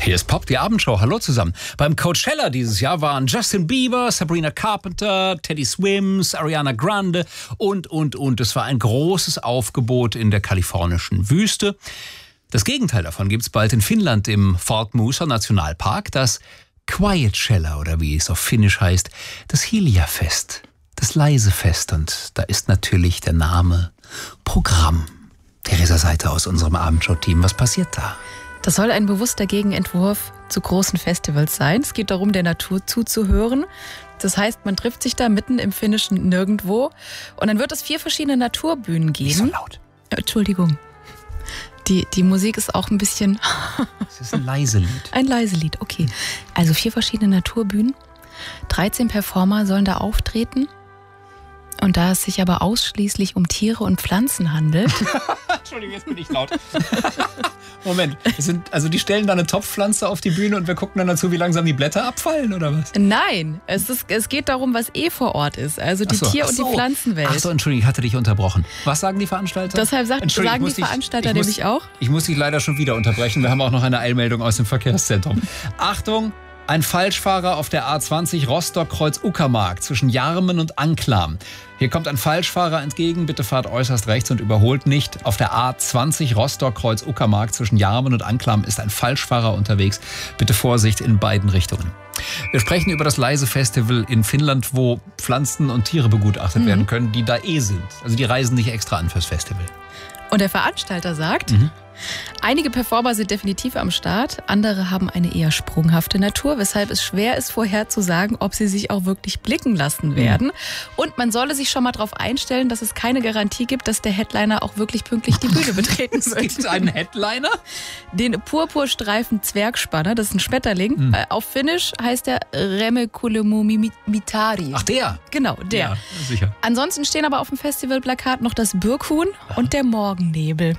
Hier ist Pop, die Abendshow. Hallo zusammen. Beim Coachella dieses Jahr waren Justin Bieber, Sabrina Carpenter, Teddy Swims, Ariana Grande und. Es war ein großes Aufgebot in der kalifornischen Wüste. Das Gegenteil davon gibt es bald in Finnland im Falkmusa Nationalpark, das Quietshella oder wie es auf Finnisch heißt, das Hiljafest, das Leisefest. Und da ist natürlich der Name Programm. Theresa Seiter aus unserem Abendshow-Team, was passiert da? Das soll ein bewusster Gegenentwurf zu großen Festivals sein. Es geht darum, der Natur zuzuhören. Das heißt, man trifft sich da mitten im finnischen Nirgendwo und dann wird es 4 verschiedene Naturbühnen geben. Nicht so laut. Entschuldigung. Die Musik ist auch ein bisschen... Es ist ein Leiselied. Ein Leiselied, okay. Also 4 verschiedene Naturbühnen. 13 Performer sollen da auftreten. Und da es sich aber ausschließlich um Tiere und Pflanzen handelt... Entschuldigung, jetzt bin ich laut. Moment, die stellen da eine Topfpflanze auf die Bühne und wir gucken dann dazu, wie langsam die Blätter abfallen, oder was? Nein, es geht darum, was vor Ort ist. Also die Tier- und die Pflanzenwelt. Ach so, Entschuldigung, ich hatte dich unterbrochen. Was sagen die Veranstalter? Deshalb sagen die Veranstalter nämlich auch. Ich muss dich leider schon wieder unterbrechen. Wir haben auch noch eine Eilmeldung aus dem Verkehrszentrum. Achtung! Ein Falschfahrer auf der A20 Rostock-Kreuz-Uckermark zwischen Jarmen und Anklam. Hier kommt ein Falschfahrer entgegen, bitte fahrt äußerst rechts und überholt nicht. Auf der A20 Rostock-Kreuz-Uckermark zwischen Jarmen und Anklam ist ein Falschfahrer unterwegs. Bitte Vorsicht in beiden Richtungen. Wir sprechen über das Leise-Festival in Finnland, wo Pflanzen und Tiere begutachtet werden können, die da sind. Also die reisen nicht extra an fürs Festival. Und der Veranstalter sagt... Einige Performer sind definitiv am Start, andere haben eine eher sprunghafte Natur, weshalb es schwer ist, vorherzusagen, ob sie sich auch wirklich blicken lassen werden. Und man solle sich schon mal darauf einstellen, dass es keine Garantie gibt, dass der Headliner auch wirklich pünktlich die Bühne betreten wird. Gibt es einen Headliner? Den purpurstreifen Zwergspanner, das ist ein Schmetterling. Auf Finnisch heißt der Remekulemumitari. Ach, der? Genau, der. Ja, sicher. Ansonsten stehen aber auf dem Festivalplakat noch das Birkhuhn und der Morgennebel.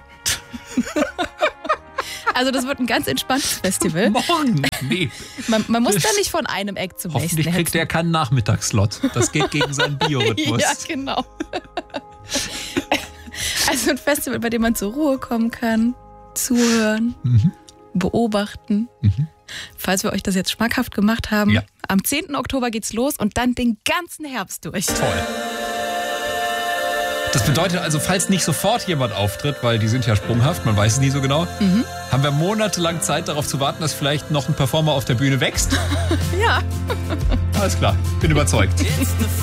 Also das wird ein ganz entspanntes Festival. Morgennebel. Man muss da nicht von einem Eck zum nächsten Hoffentlich kriegt er keinen Nachmittagsslot. Das geht gegen seinen Biorhythmus. Ja, genau. Also ein Festival, bei dem man zur Ruhe kommen kann, zuhören, beobachten. Falls wir euch das jetzt schmackhaft gemacht haben, am 10. Oktober geht's los und dann den ganzen Herbst durch. Toll. Das bedeutet also, falls nicht sofort jemand auftritt, weil die sind ja sprunghaft, man weiß es nie so genau, haben wir monatelang Zeit darauf zu warten, dass vielleicht noch ein Performer auf der Bühne wächst? Ja. Alles klar, bin überzeugt.